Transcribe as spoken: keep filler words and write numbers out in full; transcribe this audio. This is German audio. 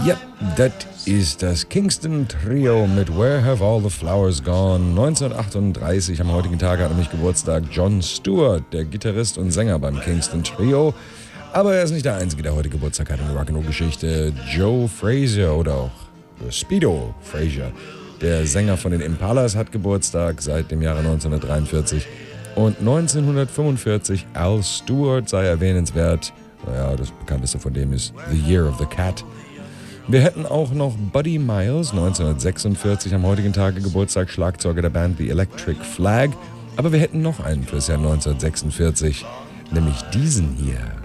Yep, das ist das Kingston Trio mit Where Have All the Flowers Gone. neunzehnhundertachtunddreißig, am heutigen Tag hat nämlich Geburtstag Jon Stewart, der Gitarrist und Sänger beim Kingston Trio. Aber er ist nicht der Einzige, der heute Geburtstag hat in der Rock'n'Roll-Geschichte. Joe Frazier oder auch Speedo Frazier, der Sänger von den Impalas, hat Geburtstag seit dem Jahre neunzehnhundertdreiundvierzig. Und neunzehnhundertfünfundvierzig, Al Stewart sei erwähnenswert. Naja, das bekannteste von dem ist The Year of the Cat. Wir hätten auch noch Buddy Miles, neunzehnhundertsechsundvierzig, am heutigen Tage Geburtstag, Schlagzeuger der Band The Electric Flag. Aber wir hätten noch einen fürs Jahr neunzehnhundertsechsundvierzig, nämlich diesen hier.